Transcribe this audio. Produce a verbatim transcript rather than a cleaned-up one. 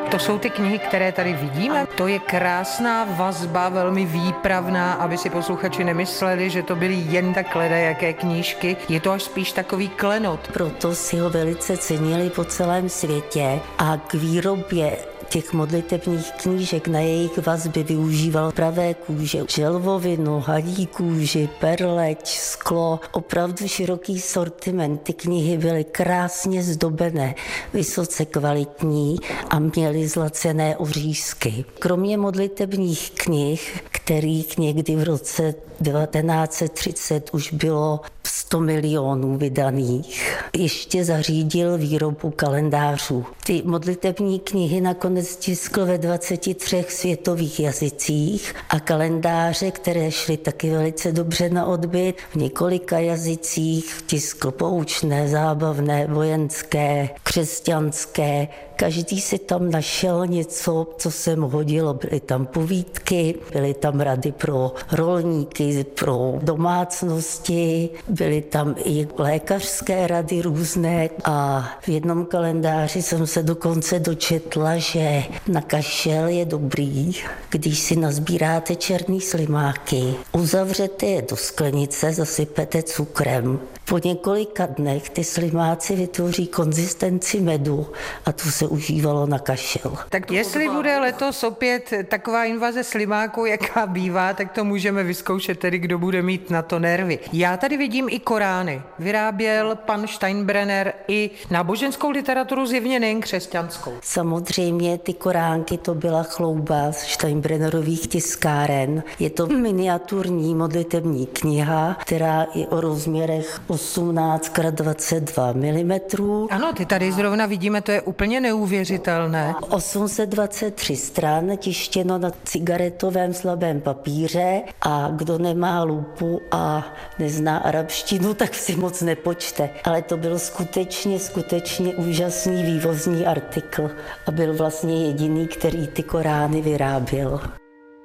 To jsou ty knihy, které tady vidíme. To je krásná vazba, velmi výpravná, aby si posluchači nemysleli, že to byly jen tak ledajaké knížky. Je to až spíš takový klenot. Proto si ho velice cenili po celém světě a k výrobě těch modlitebních knížek na jejich vazby využíval pravé kůže, želvovinu, hadí kůži, perleč, sklo, opravdu široký sortiment. Ty knihy byly krásně zdobené, vysoce kvalitní a měly zlacené ořízky. Kromě modlitebních knih, kterých někdy v roce devatenáct set třicet už bylo sto milionů vydaných, ještě zařídil výrobu kalendářů. Ty modlitební knihy nakonec tiskl ve dvaceti třech světových jazycích a kalendáře, které šly taky velice dobře na odbyt, v několika jazycích tiskl poučné, zábavné, vojenské, křesťanské. Každý si tam našel něco, co se mu hodilo. Byly tam povídky, byly tam rady pro rolníky, pro domácnosti, byly tam i lékařské rady různé a v jednom kalendáři jsem se dokonce dočetla, že na kašel je dobrý, když si nazbíráte černý slimáky, uzavřete je do sklenice, zasypete cukrem. Po několika dnech ty slimáci vytvoří konzistenci medu a to se užívalo na kašel. Tak jestli bude letos opět taková invaze slimáků, jaká bývá, tak to můžeme vyzkoušet tedy, kdo bude mít na to nervy. Já tady vidím i Korány. Vyráběl pan Steinbrenner i náboženskou literaturu, zjevně nejen křesťanskou. Samozřejmě ty Koránky to byla chlouba z Steinbrennerových tiskáren. Je to miniaturní modlitební kniha, která je o rozměrech osmnáct krát dvacet dva milimetrů. Ano, ty tady zrovna vidíme, to je úplně neuvěřitelné. osm set dvacet tři stran, tištěno na cigaretovém slabém papíře a kdo nemá lupu a nezná arabštinu, tak si moc nepočte. Ale to byl skutečně, skutečně úžasný vývozní artikl a byl vlastně jediný, který ty Korány vyráběl.